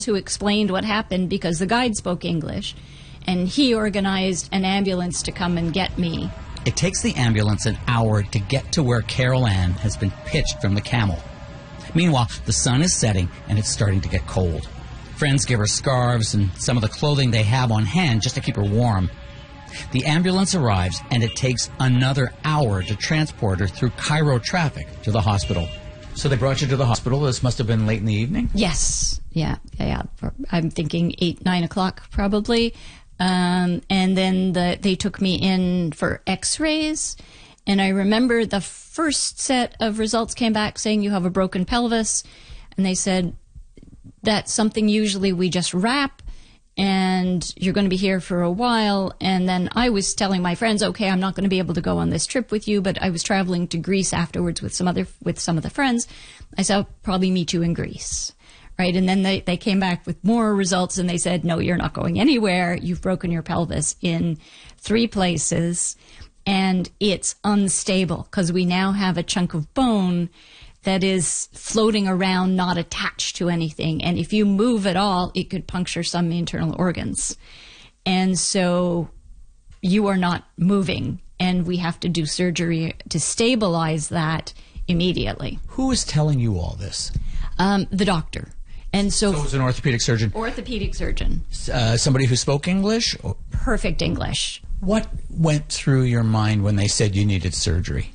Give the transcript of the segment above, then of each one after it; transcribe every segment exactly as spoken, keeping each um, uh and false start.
who explained what happened because the guide spoke English, and he organized an ambulance to come and get me. It takes the ambulance an hour to get to where Carol Ann has been pitched from the Camel. Meanwhile, the sun is setting and it's starting to get cold. Friends give her scarves and some of the clothing they have on hand just to keep her warm. The ambulance arrives and it takes another hour to transport her through Cairo traffic to the hospital. So they brought you to the hospital. This must have been late in the evening? Yes. Yeah. Yeah. I'm thinking eight, nine o'clock probably. Um, and then the, they took me in for x-rays. And I remember the first set of results came back saying you have a broken pelvis. And they said, that's something usually we just wrap, and you're going to be here for a while. And then I was telling my friends, okay, I'm not going to be able to go on this trip with you, but I was traveling to Greece afterwards with some other, with some of the friends. I said, I'll probably meet you in Greece. Right. And then they, they came back with more results and they said, no, you're not going anywhere. You've broken your pelvis in three places and it's unstable because we now have a chunk of bone that is floating around, not attached to anything. And if you move at all, it could puncture some internal organs. And so you are not moving, and we have to do surgery to stabilize that immediately. Who is telling you all this? Um, the doctor. And so, so it was an orthopedic surgeon? Orthopedic surgeon. Uh, somebody who spoke English? Or? Perfect English. What went through your mind when they said you needed surgery?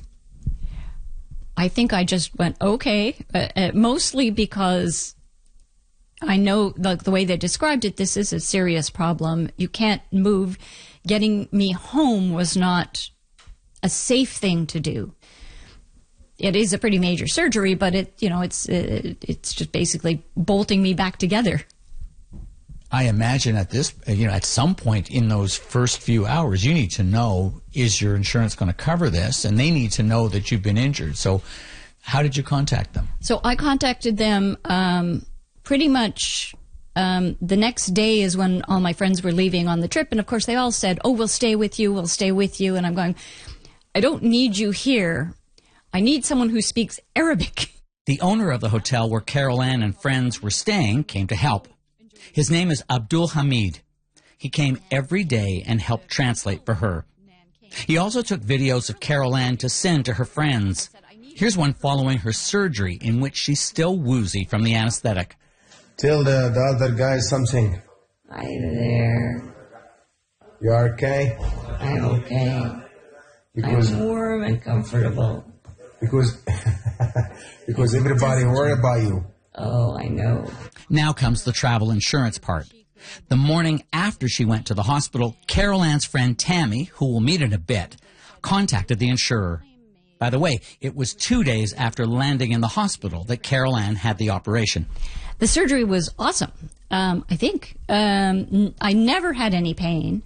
I think I just went, okay, uh, uh, mostly because I know the, the way they described it, this is a serious problem. You can't move. Getting me home was not a safe thing to do. It is a pretty major surgery, but it, you know, it's, uh, it's just basically bolting me back together. I imagine at this, you know, at some point in those first few hours, you need to know, is your insurance going to cover this? And they need to know that you've been injured. So how did you contact them? So I contacted them um, pretty much um, the next day is when all my friends were leaving on the trip. And, of course, they all said, oh, we'll stay with you, we'll stay with you. And I'm going, I don't need you here. I need someone who speaks Arabic. The owner of the hotel where Carol Ann and friends were staying came to help. His name is Abdul Hamid. He came every day and helped translate for her. He also took videos of Carol Ann to send to her friends. Here's one following her surgery in which she's still woozy from the anesthetic. Tell the, the other guy something. Hi there. You are okay? I'm okay. Because, I'm warm and comfortable. Because, because everybody worry about you. Oh, I know. Now comes the travel insurance part. The morning after she went to the hospital, Carol Ann's friend Tammy, who we'll meet in a bit, contacted the insurer. By the way, it was two days after landing in the hospital that Carol Ann had the operation. The surgery was awesome, um, I think. Um, I never had any pain.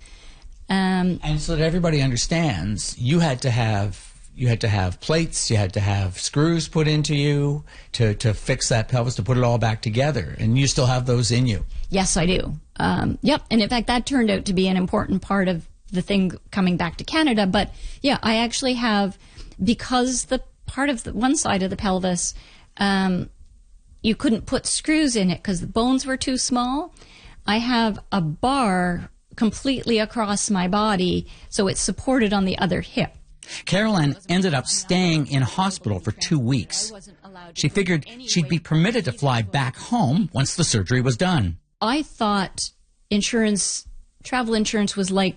Um, and so that everybody understands, you had to have you had to have plates, you had to have screws put into you to, to fix that pelvis, to put it all back together. And you still have those in you. Yes, I do. Um, yep. And in fact, that turned out to be an important part of the thing coming back to Canada. But yeah, I actually have, because the part of the one side of the pelvis, um, you couldn't put screws in it because the bones were too small. I have a bar completely across my body, so it's supported on the other hip. Carol Ann ended up staying in hospital for two weeks. She figured she'd be permitted to fly back home once the surgery was done. I thought insurance, travel insurance was like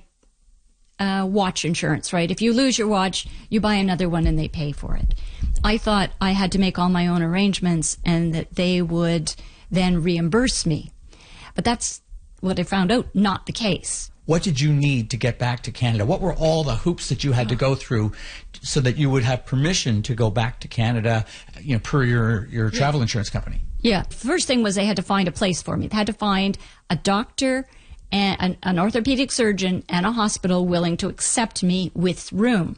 uh, watch insurance, right? If you lose your watch, you buy another one and they pay for it. I thought I had to make all my own arrangements and that they would then reimburse me. But that's what I found out, not the case. What did you need to get back to Canada? What were all the hoops that you had to go through so that you would have permission to go back to Canada, you know, per your, your travel insurance company? Yeah. The first thing was they had to find a place for me. They had to find a doctor, and an, an orthopedic surgeon, and a hospital willing to accept me with room.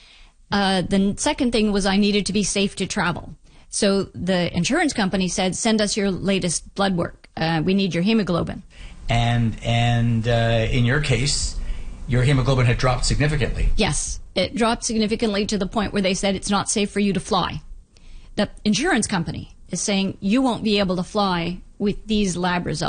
Uh, the second thing was I needed to be safe to travel. So the insurance company said, send us your latest blood work. Uh, we need your hemoglobin. And and uh, in your case, your hemoglobin had dropped significantly. Yes, it dropped significantly to the point where they said it's not safe for you to fly. The insurance company is saying you won't be able to fly with these lab results.